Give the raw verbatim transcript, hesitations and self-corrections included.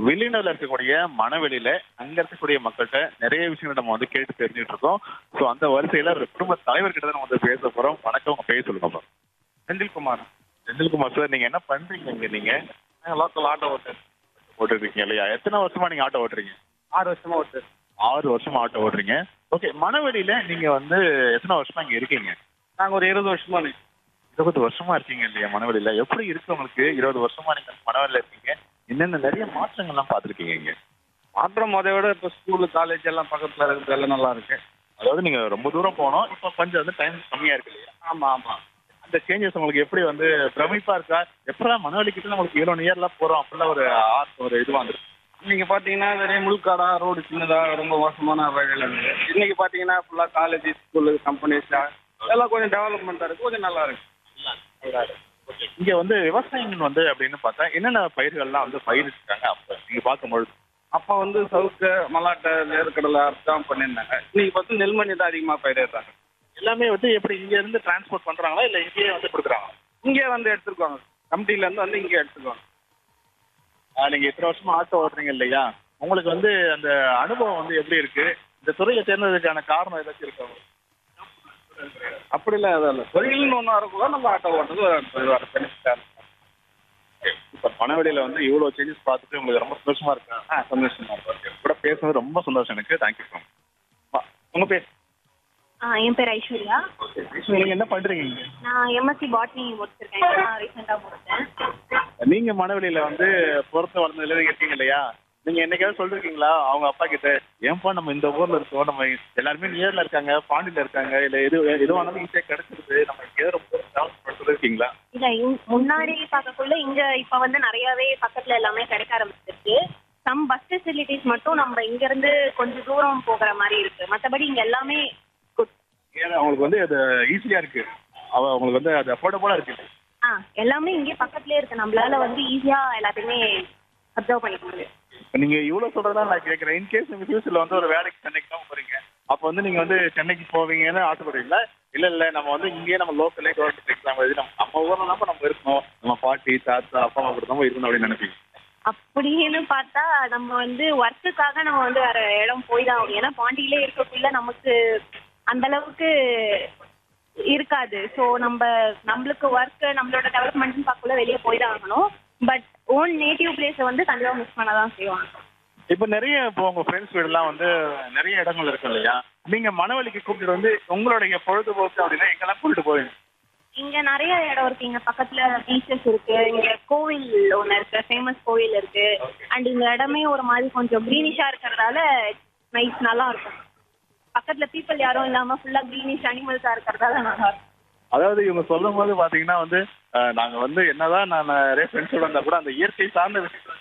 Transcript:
வில்லியனூர்ல இருக்கக்கூடிய மணவெளியில அங்க இருக்கக்கூடிய மக்கள்கிட்ட நிறைய விஷயங்கள் நம்ம வந்து கேட்டு தெரிஞ்சுட்டு இருக்கோம். ஸோ அந்த வரிசையில ஒரு குடும்ப தலைவர்கிட்ட தான் நம்ம வந்து பேச போறோம். வணக்கம், உங்க பேர் சொல்லுங்க. செந்தில்குமார். செந்தில்குமார் சார், நீங்க என்ன பண்றீங்க இங்க? நீங்க லோக்கல் ஆட்டோ ஓட்டர். ஓட்டுட்டு இருக்கீங்க இல்லையா? எத்தனை வருஷமா நீங்க ஆட்டோ ஓட்டுறீங்க? ஆறு வருஷமா ஓட்டர். ஆறு வருஷமா ஆட்டோ ஓட்டுறீங்க. ஓகே, மணவெளியில நீங்க வந்து எத்தனை வருஷமா இங்க இருக்கீங்க? நாங்க ஒரு இருபது வருஷமா இருக்கோம். இருபது வருஷமா இருக்கீங்க இல்லையா மணவெளியில? எப்படி இருக்கு உங்களுக்கு? இருபது வருஷமா நீங்க மணவெளியில இருக்கீங்க, என்னென்ன நிறைய மாற்றங்கள்லாம் பார்த்துருக்கீங்க இங்க? மாற்றம் அதை விட இப்போ ஸ்கூலு காலேஜ் எல்லாம் பக்கத்துல இருக்கிறது எல்லாம் நல்லா இருக்கு. அதாவது நீங்க ரொம்ப தூரம் போனோம், இப்போ கொஞ்சம் வந்து டைம் கம்மியா இருக்கு இல்லையா? ஆமா ஆமா. அந்த சேஞ்சஸ் உங்களுக்கு எப்படி வந்து பிரமிப்பா இருக்கா? எப்பதான் மணவெளி கிட்ட நம்மளுக்கு இவ்வளோ நியர்லாம் போறோம் அப்படிலாம் ஒரு ஆசை, ஒரு இது வந்துருக்கு. நீங்க பாத்தீங்கன்னா நிறைய முழுக்காடா ரோடு சின்னதா ரொம்ப மோசமான வகையில இருக்கு. இன்னைக்கு பாத்தீங்கன்னா ஃபுல்லா காலேஜ் ஸ்கூலு கம்பெனிஸ் எல்லாம் கொஞ்சம் டெவலப்மெண்டா இருக்கு, கொஞ்சம் நல்லா இருக்கு. இங்க வந்து விவசாயிகள் வந்து அப்படின்னு பார்த்தா என்னென்ன பயிர்கள்லாம் வந்து பயிரிட்டாங்க அப்ப நீங்க பார்க்கும்பொழுது? அப்ப வந்து சவுக்கு மலாட்டை வேர்க்கடலை தான் பண்ணியிருந்தாங்க. இன்னைக்கு பார்த்து நெல்மணி தான் அதிகமா பயிரிடுறாங்க. எல்லாமே வந்து எப்படி இங்க இருந்து டிரான்ஸ்போர்ட் பண்றாங்களா இல்ல இங்கேயே வந்து கொடுக்குறாங்க? இங்கே வந்து எடுத்துக்குவாங்க, கமிட்டில இருந்து வந்து இங்கே எடுத்துக்குவாங்க. நீங்க இத்தனை வருஷமா ஆட்டோ ஓட்டுறீங்க இல்லையா? உங்களுக்கு வந்து அந்த அனுபவம் வந்து எப்படி இருக்கு? இந்த துறையை தேர்ந்ததுக்கான காரணம் ஏதாச்சும் இருக்கா? அப்படிலாம் எதுவும் இல்லை. தொழில்னு ஒன்று வரக்குள்ள நம்ம ஆட்டோ ஓட்டுறது ஒரு பெனிஃபிட்டாக இருக்கும். இப்ப மணவெளியில வந்து இவ்வளவு சேஞ்சஸ் பார்த்துட்டு உங்களுக்கு ரொம்ப சந்தோஷமா இருக்கா? ஆ சந்தோஷமா இருக்கும். கூட பேசுறது ரொம்ப சந்தோஷம் எனக்கு. Thank you so much. உங்க பேர்? ஆ என் பேர் ஐஸ்வர்யா. நீங்க என்ன பண்றீங்க இங்க? நான் எம்எஸ்சி பாட்னி முடிச்சிருக்கேன். நான் ரீசெண்டாக முடிச்சேன். நீங்க மணவெளியில வந்து பிறந்து வளர்ந்ததுல இருக்கீங்க இல்லையா? நீங்க என்னைக்காவது சொல்லிருக்கீங்களா அவங்க அப்பா கிட்ட, ஏன்பா நம்ம இந்த ஊர்ல இருக்கோம், நம்ம எல்லாருமே நியர்ல இருக்காங்க, பாண்டியில இருக்காங்க, இல்ல எது எதுவானாலும் ஈஸியா கிடைச்சிருது, நம்ம இங்கே ரொம்ப சொல்லிருக்கீங்களா? இல்லை, முன்னாடி பார்க்கக்குள்ள இங்கே இப்போ வந்து நிறையாவே பக்கத்தில் எல்லாமே கிடைக்க ஆரம்பிச்சிருக்கு. சம் பஸ் ஃபெசிலிட்டிஸ் மட்டும் நம்ம இங்கேருந்து கொஞ்சம் தூரம் போகிற மாதிரி இருக்கு. மற்றபடி இங்கே எல்லாமே குட். ஏன்னா அவங்களுக்கு வந்து அது ஈஸியா இருக்கு, அவ அவங்களுக்கு வந்து அது அஃபோர்டபுளா இருக்கு. ஆ எல்லாமே இங்கே பக்கத்துலேயே இருக்கு. நம்மளால வந்து ஈஸியாக எல்லாத்தையுமே அப்சர்வ் பண்ணிக்க முடியும். நீங்க இவ்வளவு சொல்றதா நான் கேட்கறேன். இன்கேஸ் நீங்க ஃபியூச்சர்ல வந்து ஒரு வேலைக்கு சென்னைக்கு தான் போறீங்க, அப்ப வந்து நீங்க வந்து சென்னைக்கு போவீங்கன்னு ஆசைப்படுறீங்களா? இல்ல இல்ல நம்ம வந்து இங்கேயே நம்ம லோக்கல்லே கவர்மெண்ட் எக்ஸாம் எழுதி நம்ம நம்ம ஊர்ல தான் நம்ம இருக்கணும், நம்ம பாட்டி தாத்தா அப்பா அம்மா கூட தான் இருக்கணும் அப்படின்னு நினைப்பீங்க? அப்படின்னு பார்த்தா நம்ம வந்து ஒர்க்குக்காக நம்ம வந்து வேற இடம் போய் தான் ஆகும். ஏன்னா பாண்டியிலே இருக்கக்குள்ள நமக்கு அந்த அளவுக்கு இருக்காது. ஸோ நம்ம நம்மளுக்கு ஒர்க் நம்மளோட டெவலப்மெண்ட்னு பார்க்கக்குள்ள வெளியே போய் தான் ஆகணும். பட் ஓன் நேட்டிவ் பிளேஸை வந்து கண்டிப்பாக மிஸ் பண்ண தான் செய்வாங்க. இப்போ நிறைய இப்போ உங்க ஃப்ரெண்ட்ஸ் வீடுலாம் வந்து நிறைய இடங்கள் இருக்கு இல்லையா? நீங்க மணவெளிக்கு கூப்பிட்டு வந்து உங்களுடைய பொழுதுபோக்கு அப்படின்னா எங்கெல்லாம் கூப்பிட்டு போவீங்க? இங்க நிறைய இடம் இருக்கு. இங்க பக்கத்துல பீச்சஸ் இருக்கு, இங்க கோவில் ஒன்று இருக்கு, ஃபேமஸ் கோவில் இருக்கு. அண்ட் இந்த இடமே ஒரு மாதிரி கொஞ்சம் க்ரீனிஷா இருக்கிறதால நைஸ் நல்லா இருக்கும். பக்கத்துல பீப்புள் யாரும் இல்லாம ஃபுல்லா க்ரீனிஷ் அனிமல்ஸா இருக்கிறதால நல்லா இருக்கும். அதாவது இவங்க சொல்லும் போது பாத்தீங்கன்னா வந்து அஹ், நாங்க வந்து என்னதான் நான் நிறைய ஃப்ரெண்ட்ஸோட இருந்தா கூட அந்த இயற்கை சார்ந்த விஷயத்துல